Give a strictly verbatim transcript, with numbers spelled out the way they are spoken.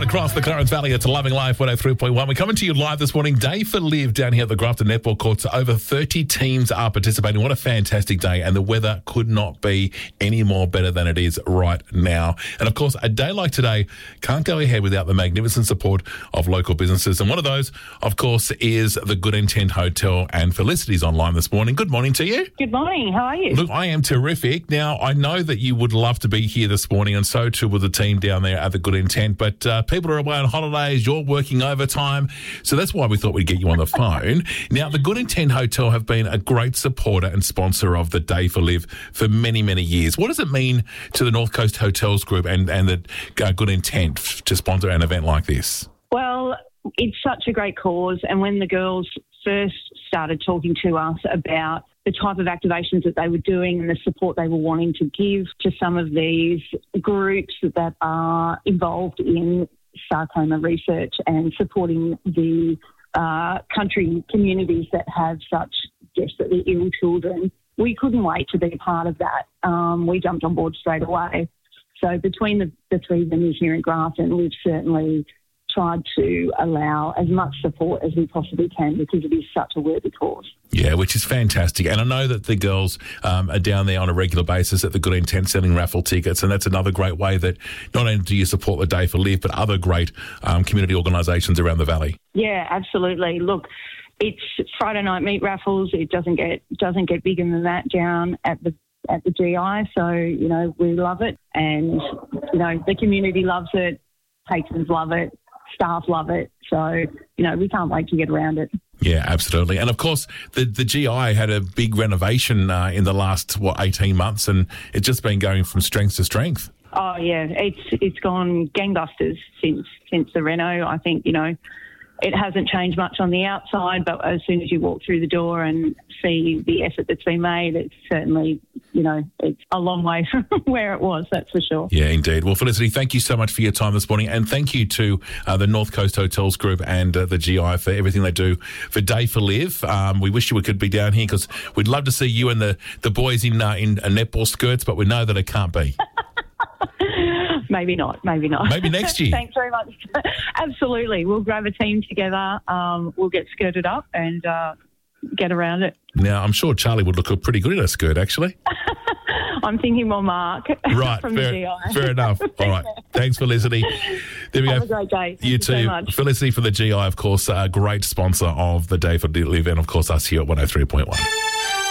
across the Clarence Valley. It's a Loving Life one oh three point one. We're coming to you live this morning. Day for Live down here at the Grafton Netball Courts. Over thirty teams are participating. What a fantastic day. And the weather could not be any more better than it is right now. And of course, a day like today can't go ahead without the magnificent support of local businesses. And one of those, of course, is the Good Intent Hotel. And Felicity's online this morning. Good morning to you. Good morning. How are you? Look, I am terrific. Now, I know that you would love to be here this morning, and so too with the team down there at the Good Intent. But uh, people are away on holidays. You're working overtime. So that's why we thought we'd get you on the phone. Now, the Good Intent Hotel have been a great supporter and sponsor of the Day for Live for many, many years. What does it mean to the North Coast Hotels Group and, and the uh, Good Intent to sponsor an event like this? Well, it's such a great cause. And when the girls first started talking to us about the type of activations that they were doing and the support they were wanting to give to some of these groups that are involved in sarcoma research and supporting the uh, country communities that have such desperately ill children, we couldn't wait to be a part of that. Um, we jumped on board straight away. So between the, the three venues here in Grafton, we've certainly tried to allow as much support as we possibly can because it is such a worthy cause. Yeah, which is fantastic. And I know that the girls um, are down there on a regular basis at the Good Intent selling raffle tickets, and that's another great way that not only do you support the Day for Live, but other great um, community organisations around the valley. Yeah, absolutely. Look, it's Friday night meat raffles. It doesn't get doesn't get bigger than that down at the at the G I. So, you know, we love it, and, you know, the community loves it, patrons love it, staff love it. So, you know, we can't wait to get around it. Yeah, absolutely. And of course, the, the G I had a big renovation uh, in the last, what, eighteen months, and it's just been going from strength to strength. Oh, yeah, it's it's gone gangbusters since since the reno. I think, you know, it hasn't changed much on the outside, but as soon as you walk through the door and see the effort that's been made, it's certainly, you know, it's a long way from where it was, that's for sure. Yeah, indeed. Well, Felicity, thank you so much for your time this morning, and thank you to uh, the North Coast Hotels Group and uh, the G I for everything they do for Day for Live. Um, we wish you could be down here because we'd love to see you and the, the boys in, uh, in uh, netball skirts, but we know that it can't be. Maybe not, maybe not. Maybe next year. Thanks very much. Absolutely. We'll grab a team together. Um, we'll get skirted up and uh, get around it. Now, I'm sure Charlie would look pretty good in a skirt, actually. I'm thinking more Mark right, from fair, the G I. Fair enough. All right. Thanks, Felicity. There we Have go. a great day. Thank you, you too. so much. Felicity for the G I, of course, a great sponsor of the Day for Live, and, of course, us here at one oh three point one.